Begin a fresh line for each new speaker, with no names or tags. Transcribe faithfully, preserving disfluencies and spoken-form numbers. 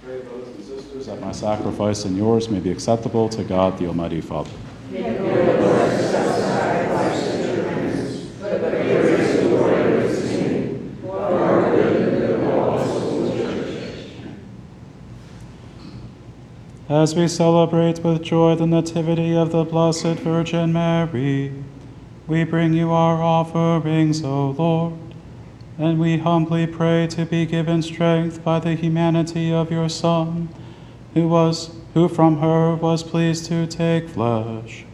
Pray, brothers and sisters, that my sacrifice and yours may be acceptable to God, the Almighty Father.
May the Lord accept the sacrifice into your hands, for the praise and glory of his name, for our good and the good of all his holy church.
As we celebrate with joy the nativity of the Blessed Virgin Mary, we bring you our offerings, O Lord, and we humbly pray to be given strength by the humanity of your Son, who was who from her was pleased to take flesh,